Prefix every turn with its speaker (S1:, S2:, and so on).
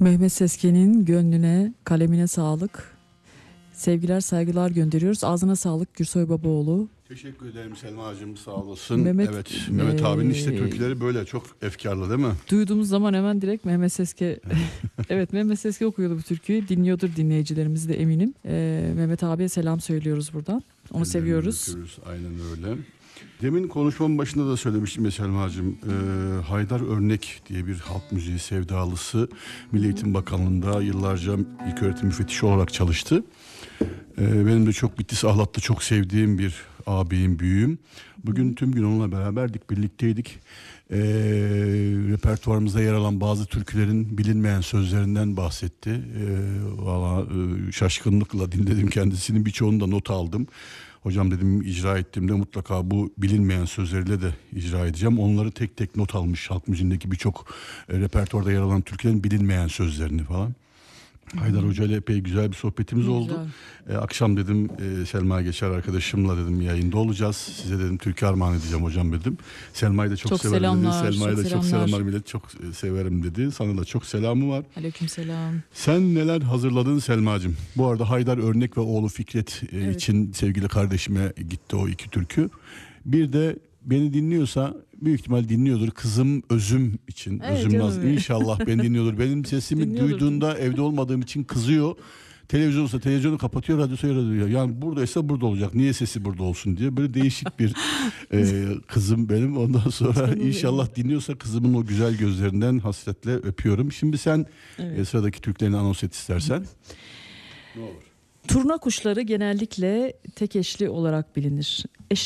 S1: Mehmet Sesken'in gönlüne, kalemine sağlık. Sevgiler, saygılar gönderiyoruz. Ağzına sağlık Gürsoy Babaoğlu.
S2: Teşekkür ederim Selma'cığım, sağ olasın.
S1: Mehmet
S2: Abinin işte türküleri böyle çok efkarlı değil mi?
S1: Duyduğumuz zaman hemen direkt Mehmet Seske. Evet, Mehmet Seske okuyordu bu türküyü. Dinliyordur dinleyicilerimiz de eminim. Mehmet abiye selam söylüyoruz buradan. Onu seviyoruz.
S2: Öpüyoruz, aynen öyle. Demin konuşmamın başında da söylemiştim ya Selma'cığım. Haydar Örnek diye bir halk müziği sevdalısı Milli Eğitim Bakanlığı'nda yıllarca ilköğretim müfettişi olarak çalıştı. Benim de çok Bitlis Ahlat'ta çok sevdiğim bir ağabeyim, büyüğüm. Bugün tüm gün onunla beraberdik, birlikteydik. Repertuarımızda yer alan bazı türkülerin bilinmeyen sözlerinden bahsetti. Şaşkınlıkla dinledim kendisini, birçoğunu da not aldım. Hocam dedim, icra ettiğimde mutlaka bu bilinmeyen sözleriyle de icra edeceğim. Onları tek tek not almış, halk müziğindeki birçok repertuarda yer alan türkülerin bilinmeyen sözlerini falan. Haydar Hoca ile epey güzel bir sohbetimiz oldu. Akşam dedim Selma Geçer arkadaşımla dedim yayında olacağız. Size dedim türkü armağan edeceğim hocam dedim. Selma'yı da çok severim
S1: selamlar,
S2: dedi. Selma'yı da çok selamlar, millet çok severim dedi. Sana da çok selamı var.
S1: Aleykümselam.
S2: Sen neler hazırladın Selma'cığım? Bu arada Haydar Örnek ve oğlu Fikret için sevgili kardeşime gitti o iki türkü. Bir de beni dinliyorsa, büyük ihtimal dinliyordur, kızım Özüm için.
S1: Evet,
S2: Özüm Naz
S1: canım.
S2: inşallah beni dinliyordur. Benim sesimi duyduğunda evde olmadığım için kızıyor. Televizyonsa televizyonu kapatıyor, radyosu radyo. Yani buradaysa burada olacak. Niye sesi burada olsun diye. Böyle değişik bir kızım benim. Ondan sonra inşallah dinliyorsa kızımın o güzel gözlerinden hasretle öpüyorum. Şimdi sen sıradaki Türklerini anons et istersen. Ne olur.
S1: Turna kuşları genellikle tek eşli olarak bilinir.